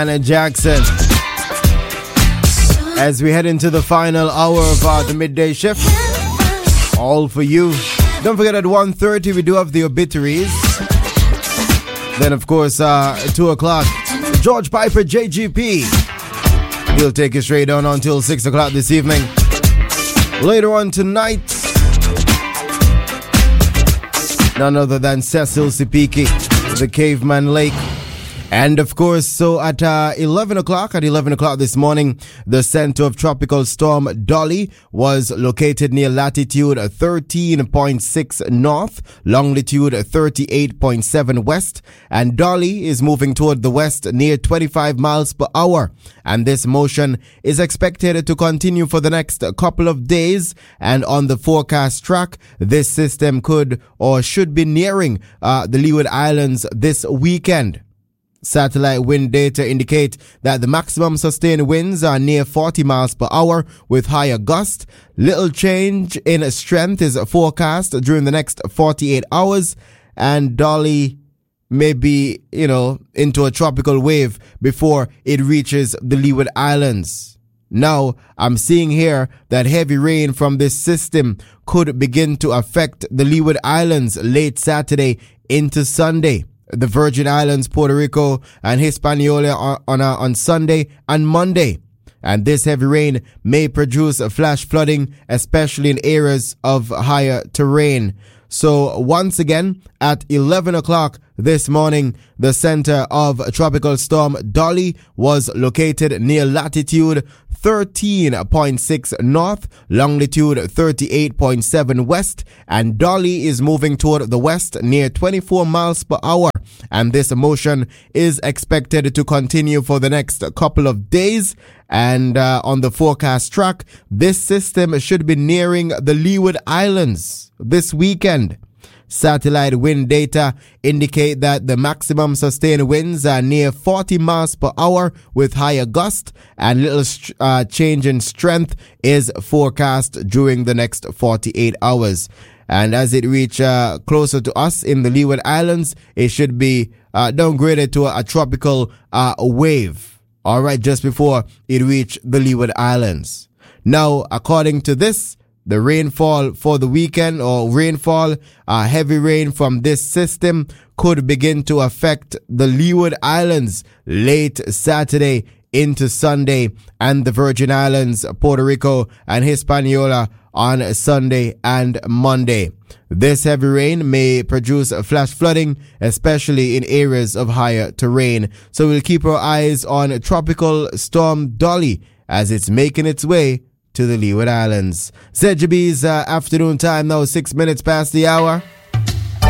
Anna Jackson. As we head into the final hour of the midday shift, all for you. Don't forget at 1:30 we do have the obituaries. Then of course 2 o'clock, George Piper JGP. He'll take you straight on until 6 o'clock this evening. Later on tonight, none other than Cecil Sipiki, the Caveman Lake. And of course, so at 11 o'clock this morning, the center of Tropical Storm Dolly was located near latitude 13.6 north, longitude 38.7 west, and Dolly is moving toward the west near 25 miles per hour. And this motion is expected to continue for the next couple of days. And on the forecast track, this system could or should be nearing the Leeward Islands this weekend. Satellite wind data indicate that the maximum sustained winds are near 40 miles per hour with higher gusts. Little change in strength is forecast during the next 48 hours, and Dolly may be, into a tropical wave before it reaches the Leeward Islands. Now, I'm seeing here that heavy rain from this system could begin to affect the Leeward Islands late Saturday into Sunday. The Virgin Islands, Puerto Rico, and Hispaniola on Sunday and Monday. And this heavy rain may produce flash flooding, especially in areas of higher terrain. So once again, at 11 o'clock this morning, the center of Tropical Storm Dolly was located near latitude 13.6 north, longitude 38.7 west, and Dolly is moving toward the west near 24 miles per hour. And this motion is expected to continue for the next couple of days. And on the forecast track, this system should be nearing the Leeward Islands this weekend. Satellite wind data indicate that the maximum sustained winds are near 40 miles per hour with higher gust, and little change in strength is forecast during the next 48 hours. And as it reaches closer to us in the Leeward Islands, it should be downgraded to a tropical wave. All right, just before it reaches the Leeward Islands. Now, according to this, the rainfall for the weekend, or rainfall, heavy rain from this system could begin to affect the Leeward Islands late Saturday into Sunday, and the Virgin Islands, Puerto Rico, and Hispaniola on Sunday and Monday. This heavy rain may produce flash flooding, especially in areas of higher terrain. So we'll keep our eyes on Tropical Storm Dolly as it's making its way to the Leeward Islands. ZGB's afternoon time now, 6 minutes past the hour.